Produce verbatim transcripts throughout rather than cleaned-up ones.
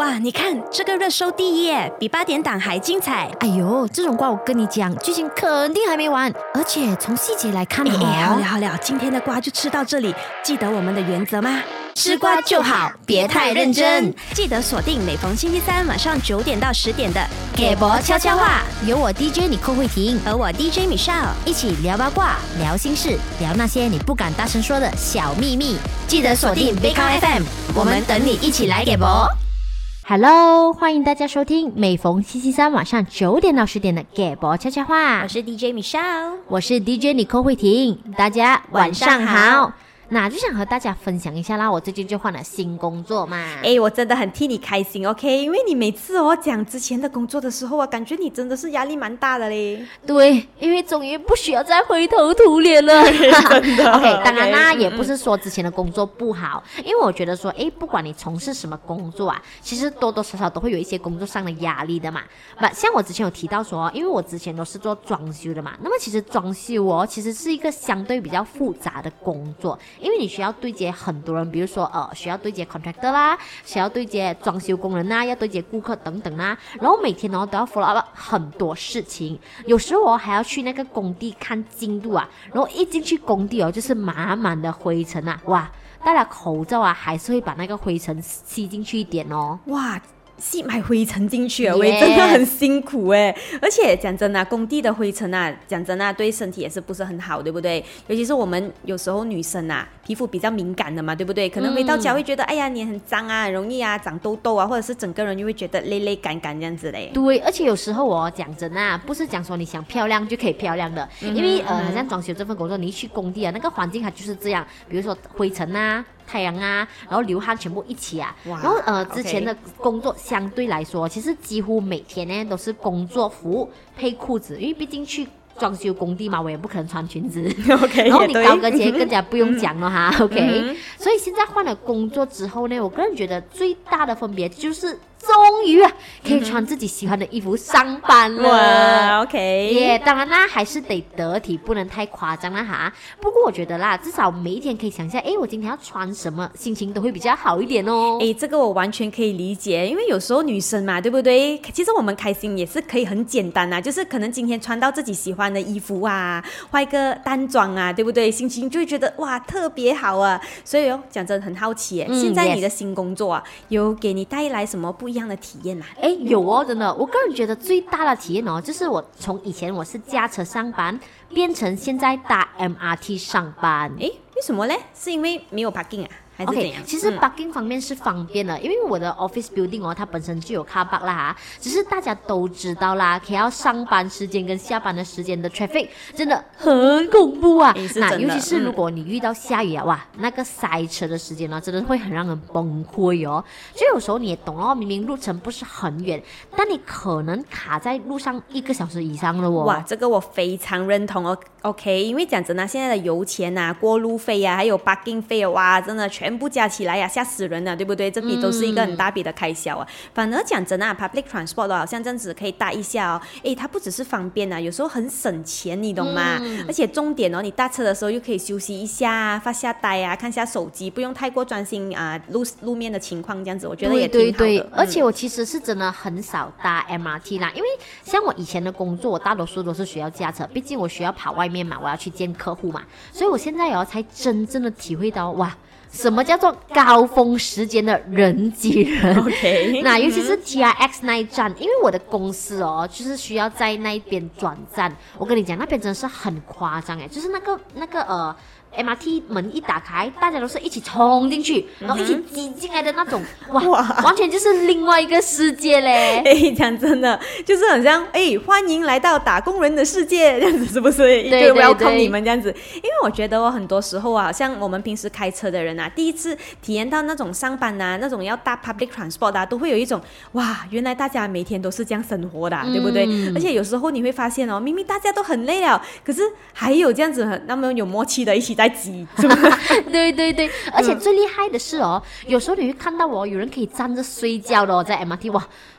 哇，你看这个热搜第一耶，比八点档还精彩。 哎呦，这种瓜我跟你讲，剧情肯定还没完，而且从细节来看哦。 哎哎，好了好了，今天的瓜就吃到这里，记得我们的原则吗？ 吃瓜就好，别太认真。 记得锁定每逢星期三晚上九点到十点的给博悄悄话，有我 D J 你寇慧婷和我 D J Michelle 一起聊八卦、聊心事、聊那些你不敢大声说的小秘密。记得锁定 Big F M， 我们等你一起来给博。Hello， 欢迎大家收听每逢星期三晚上九点到十点的给博悄悄话。 我是 D J Michelle， 我是 D J 你寇慧婷，大家晚上好。那就想和大家分享一下啦，我最近就换了新工作嘛。 哎，我真的很替你开心 ，OK？ 因为你每次哦讲之前的工作的时候啊，感觉你真的是压力蛮大的嘞。 对，因为终于不需要再灰头土脸了。 真的 OK， 当然啦， okay, 也不是说之前的工作不好，嗯、因为我觉得说，哎，不管你从事什么工作啊，其实多多少少都会有一些工作上的压力的嘛。不，像我之前有提到说，因为我之前都是做装修的嘛，那么其实装修哦，其实是一个相对比较复杂的工作，因为你需要对接很多人，比如说呃，需要对接 contractor 啦，需要对接装修工人啊，要对接顾客等等啦，然后每天哦都要 follow up 很多事情，有时候我还要去那个工地看进度啊，然后一进去工地哦，就是满满的灰尘啊，哇，戴了口罩啊，还是会把那个灰尘吸进去一点哦， 哇。吸埋灰尘进去啊，喂， yes. 真的很辛苦哎！而且讲真啊，工地的灰尘啊，讲真啊，对身体也是不是很好，对不对？尤其是我们有时候女生啊，皮肤比较敏感的嘛，对不对？可能回到家会觉得，嗯、哎呀，你很脏啊，很容易啊长痘痘啊，或者是整个人就会觉得累累干干这样子嘞。 对，而且有时候我讲真啊，不是讲说你想漂亮就可以漂亮的，嗯、因为呃，好像装修这份工作，你一去工地啊，那个环境它就是这样，比如说灰尘啊。太阳啊，然后流汗全部一起啊，然后呃，之前的工作相对来说，其实几乎每天呢都是工作服配裤子，因为毕竟去装修工地嘛，我也不可能穿裙子。 OK， 然后你高跟鞋更加不用讲了哈。 嗯、 OK，、嗯、所以现在换了工作之后呢，我个人觉得最大的分别就是终于啊可以穿自己喜欢的衣服上班了。 哇 ，OK， 耶、yeah, 当然啦，还是得得体，不能太夸张了哈。不过我觉得啦，至少每一天可以想一下，哎，我今天要穿什么，心情都会比较好一点哦。 哎，这个我完全可以理解，因为有时候女生嘛，对不对？其实我们开心也是可以很简单啊，就是可能今天穿到自己喜欢的衣服啊，化一个淡妆啊，对不对？心情就会觉得哇特别好啊。所以哦，讲真的很好奇耶、嗯，现在你的新工作啊， yes. 有给你带来什么不一样的体验啊？ 哎，有哦，真的，我个人觉得最大的体验哦，就是我从以前我是驾车上班，变成现在搭 M R T 上班。 哎，为什么嘞？是因为没有 parking 啊？ OK， 其实 parking 方面是方便的、嗯，因为我的 office building 哦，它本身就有 car park 啦哈。只是大家都知道啦，K L 上班时间跟下班的时间的 traffic 真的很恐怖啊。那尤其是如果你遇到下雨啊，嗯、哇，那个塞车的时间呢，真的会很让人崩溃哦。就有时候你也懂哦，明明路程不是很远，但你可能卡在路上一个小时以上了哦。 哇，这个我非常认同哦。OK， 因为讲真的，现在的油钱啊、过路费啊，还有 parking 费啊，哇，真的全部加起来呀、啊，吓死人了，对不对？这笔都是一个很大笔的开销啊。嗯、反而讲真啊 ，public transport 好像这样子可以搭一下哦。诶，它不只是方便啊，有时候很省钱，你懂吗？嗯、而且重点哦，你搭车的时候又可以休息一下，发下呆啊，看下手机，不用太过专心啊路路面的情况，这样子我觉得也挺好的。 对对对， 嗯、 而且我其实是真的很少搭 M R T 啦，因为像我以前的工作，我大多数都是需要驾车，毕竟我需要跑外面嘛，我要去见客户嘛，所以我现在哦才真正的体会到哇。什么叫做高峰时间的人挤人 ？OK， 那尤其是 T R X 那一站，因为我的公司哦，就是需要在那一边转站。我跟你讲，那边真的是很夸张哎，就是那个那个呃。M R T 门一打开，大家都是一起冲进去，然后一起挤进来的那种，嗯、哇, 哇，完全就是另外一个世界嘞！ 哎，讲真的，就是很像哎，欢迎来到打工人的世界，这样子是不是？ 对对对， welcome 你们这样子。因为我觉得哦，很多时候啊，像我们平时开车的人啊，第一次体验到那种上班啊，那种要搭 public transport 啊，都会有一种哇，原来大家每天都是这样生活的、啊嗯，对不对？而且有时候你会发现哦，明明大家都很累了，可是还有这样子很那么有默契的一起在挤，是不是？ 对对对，而且最厉害的是哦，有时候你会看到哦，有人可以站着睡觉的哦，在 M R T 哇，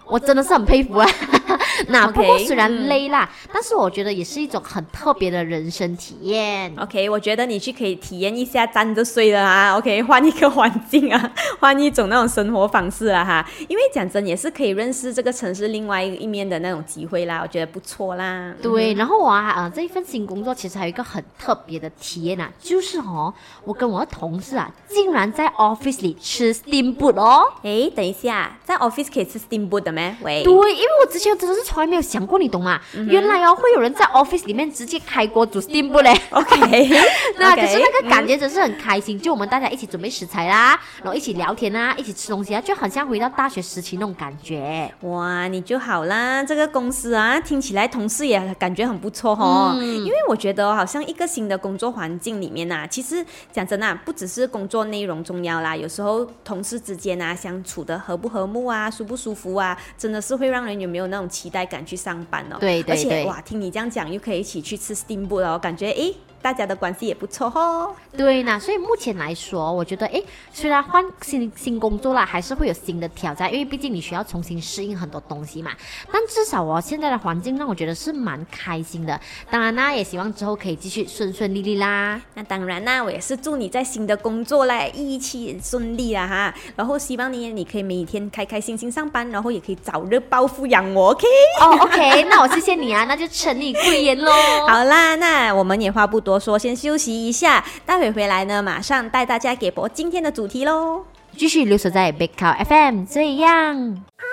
我真的是很佩服啊。那不过 OK， 虽然累啦、嗯，但是我觉得也是一种很特别的人生体验。 OK， 我觉得你去可以体验一下站着睡的啊 ，OK， 换一个环境啊，换一种那种生活方式啊哈。因为讲真也是可以认识这个城市另外一面的那种机会啦，我觉得不错啦。 对， 嗯、 然后我啊，呃，这一份新工作其实还有一个很特别的体验啊，就是哦，我跟我的同事啊，竟然在 office 里吃 steamboat 哦。 诶，等一下，在 office 可以吃 steamboat 的咩？喂， 对，因为我之前真的是从来没有想过，你懂吗？嗯、原来哦，会有人在 office 里面直接开锅煮 steamboat 嘞。 OK， 那 okay, 可是那个感觉真是很开心，嗯、就我们大家一起准备食材啦，然后一起聊天啊，一起吃东西啊，就很像回到大学时期那种感觉。 哇，你就好啦，这个公司啊，听起来同事也感觉很不错哦。嗯、因为我觉得、哦、好像一个新的工作环境里面啊，其实讲真啊，不只是工作内容重要啦，有时候同事之间啊相处的和不和睦啊，舒不舒服啊，真的是会让人有没有那种期待感去上班哦。 对对对， 而且哇，听你这样讲，又可以一起去吃 steamboat 哦，感觉诶。大家的关系也不错哦。 对呢，所以目前来说，我觉得，诶，虽然换新新工作啦，还是会有新的挑战，因为毕竟你需要重新适应很多东西嘛。但至少哦，现在的环境让我觉得是蛮开心的。当然啦，也希望之后可以继续顺顺利利啦。 那当然啦，我也是祝你在新的工作啦一切顺利啦哈。然后希望你你可以每天开开心心上班，然后也可以早日暴富养我 ，OK？ 哦、oh, ，OK， 那我谢谢你啊，那就承你贵言喽。 好啦，那我们也话不多说，先休息一下，待会回来呢，马上带大家给播今天的主题喽。 继续留守在 Big Cow F M， 这样。